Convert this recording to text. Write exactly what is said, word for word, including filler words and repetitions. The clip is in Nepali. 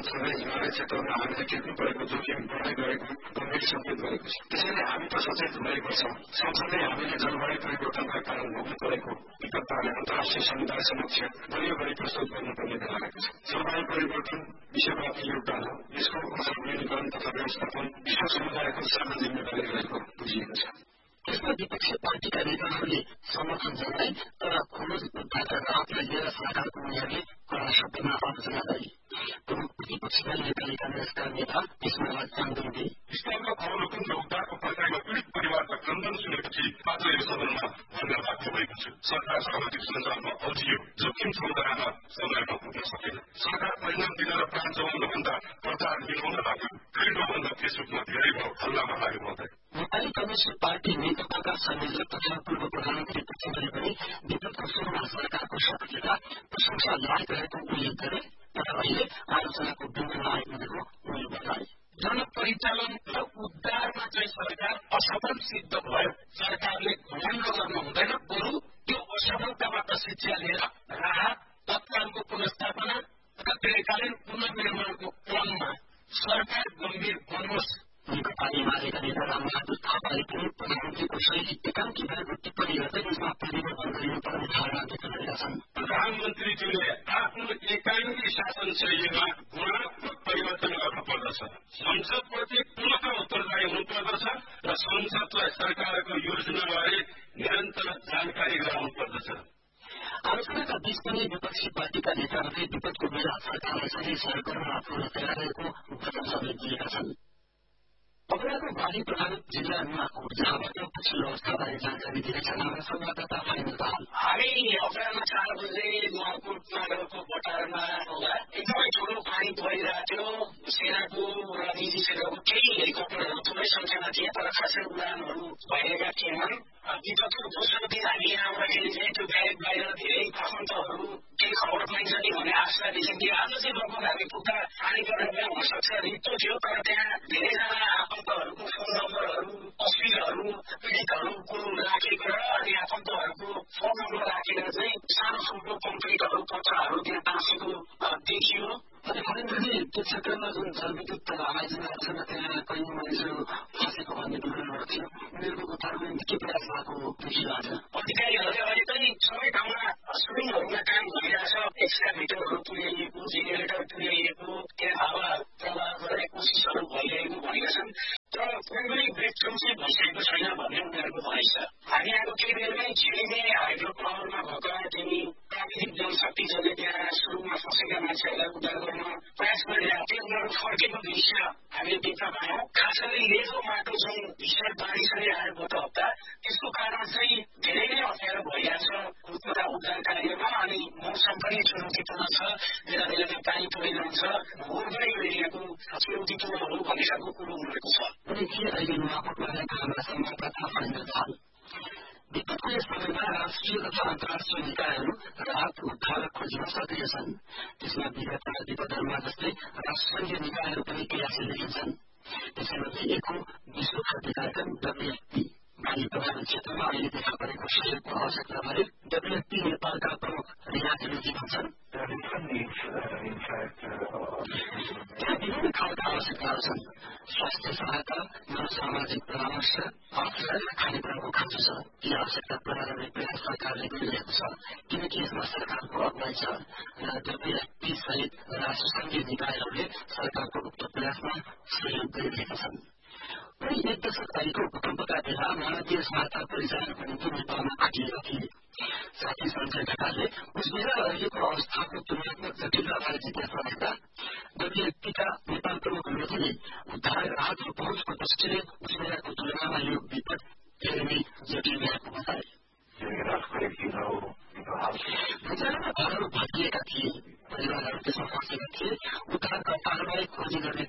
छँदै हिमालय क्षेत्रमा हामीले टिप्नु परेको जोखिम बढ्दै गएको गम्भीर सङ्केत गरेको छ। त्यसैले हामी त सचेत हुनैपर्छ। सँगसँगै हामीले जलवायु परिवर्तनका कारण भोग्नु परेको विपत्ताले अन्तर्राष्ट्रिय समुदाय समक्ष बलियो गरी प्रस्तुत गर्नुपर्ने बेला आएको छ। जलवायु परिवर्तन विश्वव्यापी योगदान हो। यसको असल न्यूनीकरण तथा व्यवस्थापन विश्व समुदायको साझा जिम्मेवारी रहेको बुझिएको छ। त्यसमा विपक्षी पार्टीका नेताहरूले समर्थन जनाए तर खोज उद्धारका राहतलाई लिएर सरकारको उनीहरूले कडा शब्दमा आलोचना गरे। प्रमुख प्रतिपक्षी दल नेपाली कांग्रेसका नेता इस्माइल चाङदुङले स्थानीय अवलोकन र उद्धारको प्रक्रियामा पीड़ित परिवारका क्रन्दन सुनेपछि मात्र यो सदनमा भन्न बाध्य भएको छु। सरकार सामाजिक सञ्जालमा अल्झियो, जोखिम सम्झनामा समयमा पुग्न सकेन। सरकार परिणाम दिन र प्राण जोगाउन भन्दा प्रचार मिलाउन लाग्यो। ट्विटर भन्दा फेसबुकमा धेरै भाव हल्लामा लाग्यो मात्रै। नेपाली कम्युनिस्ट पार्टी नेकपाका संयोजक तथा पूर्व प्रधानमन्त्री पचौधरी पनि विगतको सुरुमा सरकारको शपथ लिँदा प्रशंसा लायक रहेको उल्लेख गरे तर अहिले आलोचनाको बिन्दुमा आइपुगेको उनी बताए। जनपरिचालन र उद्धारमा चाहिँ सरकार असफल सिद्ध भयो। सरकारले घमण्ड गर्नु हुँदैन, बरु त्यो असफलताबाट शिक्षा लिएर राहत, तत्कालको पुनर्स्थापना र दीर्घकालीन पुनर्निर्माणको क्रममा सरकार गम्भीर बन्नुहोस्। नेकपा एमालेका नेता रामबहादुर थापाले पनि प्रधानमन्त्रीको शैली एकाङ्की भएको टिप्पणी गर्दै यसमा परिवर्तन गरिनुपर्ने धारणा व्यक्त गरेका छन्। प्रधानमन्त्रीज्यूले आफ्नो एकाङ्की शासन शैलीमा गुणात्मक परिवर्तन गर्नुपर्दछ। संसदप्रति पुनः उत्तरदायी हुनुपर्दछ र संसदलाई सरकारको योजनाबारे निरन्तर जानकारी गराउनु पर्दछ। आलोचनाका बीच पनि विपक्षी पार्टीका नेताहरूले विपदको बेला सरकारलाई सही सहयोग गर्न आफूलाई तयार रहेको वचन समेत दिएका छन्। पगडाको बाली प्रभावित जिल्ला नुवाकोट जहाँबाट पछिल्लो अवस्थाबारे जानकारी दिनेछन् हाम्रा संवाददाता फाइनल दाहाल। हामी अपराह्न चार बजे नुवाकोट नगरको बटारमा हुँदा एकदमै ठूलो पानी परिरहेको थियो। सेनाको र निजी क्षेत्रको केही हेलिकप्टरहरू थुप्रै संख्यामा थिए तर खासै उडानहरू भएका थिएनन्। विगतको दोस्रो दिन हामी यहाँ आउँदाखेरि चाहिँ त्यो ब्यारेक बाहिर धेरै आफन्तहरू केही खबर पाइन्छ कि भन्ने आशा देखिन्थ्यो। आज चाहिँ लगभग हामी पुग्दा पानी पर्ने हुन सक्छ रित्तो थियो तर त्यहाँ धेरैजना आफन्तहरूको फोन नम्बरहरू, तस्विरहरू, पीडितहरूको राखेको र अनि आफन्तहरूको फोन नम्बर राखेर चाहिँ सानो ठुलो कम्प्लिटहरू पत्रहरू त्यहाँ टाँसेको देखियो। अनि त्यो क्षेत्रमा जुन जलविद्युत आयोजनाहरू छन् त्यहाँ कैयौँ मानिसहरू फँसेको भन्ने विवरणहरू थियो। उनीहरूको उद्धारको निम्ति के प्रयास भएको देखिरहेको छ। अधिकारीहरूले अहिले पनि सबै ठाउँमा सुरुङहरूमा काम भइरहेछ। एक्सकाभेटरहरू पुर्याइएको, जेनेरेटर पुर्याइएको, त्यहाँ हावा प्रवाह गर्ने कोसिसहरू भइरहेको भनेका छन् तर कुनै ब्रेक थ्रु चाहिँ भइसकेको छैन भन्ने उनीहरूको भनाइ छ। हामी यहाँको केही बेरमै छिरिने हाइड्रो पावरमा भएका तिनी प्राविधिक जनशक्ति जसले त्यहाँ सुरुमा फँसेका मान्छेहरूलाई उद्धार गर्न प्रयास गरिरहेको थियो उनीहरू फर्केको दृश्य हामीले देख्न पायौँ। खास गरी लेखो माटो जुन भीषण बारिसले आयो गत हप्ता त्यसको कारण चाहिँ धेरै नै अप्ठ्यारो भइरहेको छ तथा उद्धार कार्यमा। अनि मौसम पनि चुनौतीपूर्ण छ, बेला बेलामा पानी परिरहन्छ, भोरमै एरियाको चुनौतीपूर्ण हो भन्ने खालको कुरो उनीहरूको छ। अनि के अहिले नुवाकोटमा रहेका हाम्रा संवाददाता फाइनल दाहाल। विपदको यस समयमा राष्ट्रिय तथा अन्तर्राष्ट्रिय निकायहरू राहत उद्धार खोज्न सक्रिय छन्। त्यसमा विगतका विपदहरूमा जस्तै राष्ट्रिय निकायहरू पनि क्रियाशील देखिन्छन्। त्यसैमध्ये एक हो विश्व खाद्य कार्यक्रम डब्ल्युएफपी। बाली प्रभावित क्षेत्रमा अहिले देखा परेको सहयोगको आवश्यकता बारे डब्ल्युएफपी नेपालका प्रमुख रिना खिलजी भन्छन्। त्यहाँ विभिन्न खालका आवश्यकताहरू छन्। स्वास्थ्य सहायता, मनोसामाजिक परामर्श, औषध र खानेकुराको खाँचो छ। यी आवश्यकता पूरा गर्ने प्रयास सरकारले गरिरहेको छ किनकि यसमा सरकारको अगुवाई छ र डब्ल्युएफपी सहित राष्ट्रसङ्घीय निकायहरूले सरकारको उक्त प्रयासमा सहयोग गरिरहेका छन्। उनी एक दशक अघिको भूकम्पका बेला मानवीय सहायता परिचालनको निम्ति नेपालमा आटिएका थिए। साथै सञ्जय ढकालले उसबेला रहेको अवस्थाको तुलनात्मक जटिलताबारे जिज्ञासा राख्दा डब्ल्युएफपीका नेपाल प्रमुख मोदीले उद्धार राहत र पहुँचको दृष्टिले उसबेलाको तुलनामा यो विपद धेरै नै जटिल रहेको बताए। भूचालमा घरहरू भत्किएका थिए, परिवारहरू त्यसमा फँसेका